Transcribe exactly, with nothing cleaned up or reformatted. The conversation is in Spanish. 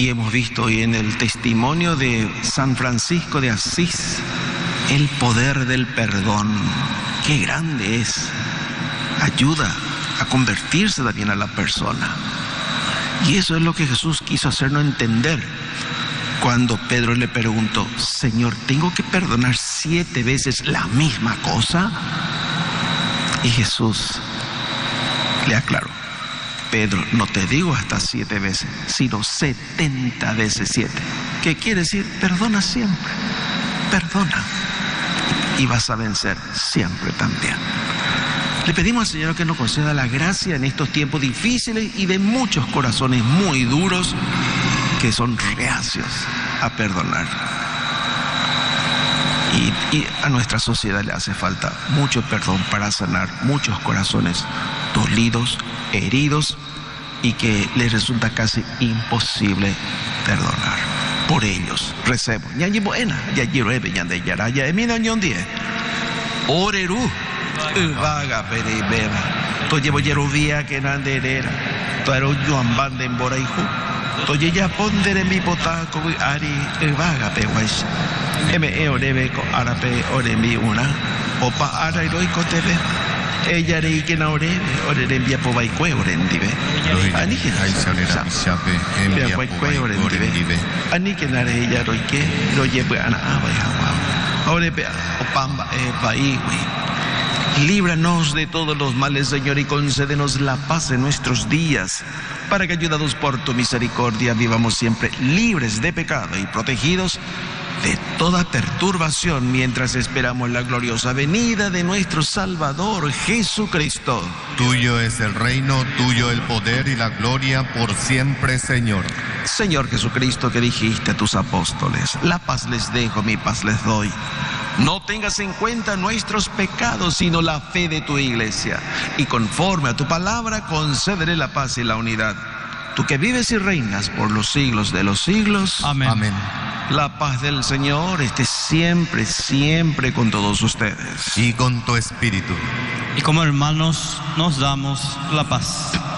Y hemos visto hoy en el testimonio de San Francisco de Asís el poder del perdón. ¡Qué grande es! Ayuda a convertirse también a la persona. Y eso es lo que Jesús quiso hacernos entender cuando Pedro le preguntó: Señor, ¿tengo que perdonar siete veces la misma cosa? Y Jesús le aclaró: Pedro, no te digo hasta siete veces, sino setenta veces siete. ¿Qué quiere decir? Perdona siempre, perdona, y vas a vencer siempre también. Le pedimos al Señor que nos conceda la gracia en estos tiempos difíciles y de muchos corazones muy duros que son reacios a perdonar. Y, y a nuestra sociedad le hace falta mucho perdón para sanar muchos corazones dolidos, heridos, y que les resulta casi imposible perdonar. Por ellos recemos. Ñañi buena, ya llueve, ya de yaraya, emina ñondie. Oreru, vaga peribeba. To llevo yeruvía que nanderera. To ero yuamban de emboraihu. To ya pondere mi potaco ari vaga pewaish. Eme e orebe ko arape oremi una. Opa ara iroiko tebe. Ella rey que na orebe, orebe envía po baikue orendive. Ani que hay salera bisape, envía po baikue orendive. Ani que na rey ya roike, lo lleve ana abai hawa. Orebe opamba e baiwi. Líbranos de todos los males, Señor, y concédenos la paz en nuestros días, para que, ayudados por tu misericordia, vivamos siempre libres de pecado y protegidos de toda perturbación, mientras esperamos la gloriosa venida de nuestro Salvador Jesucristo. Tuyo es el reino, tuyo el poder y la gloria por siempre, Señor. Señor Jesucristo, que dijiste a tus apóstoles: la paz les dejo, mi paz les doy. No tengas en cuenta nuestros pecados, sino la fe de tu iglesia. Y conforme a tu palabra, concédele la paz y la unidad. Tú que vives y reinas por los siglos de los siglos. Amén. Amén. La paz del Señor esté siempre, siempre con todos ustedes. Y con tu espíritu. Y como hermanos nos damos la paz.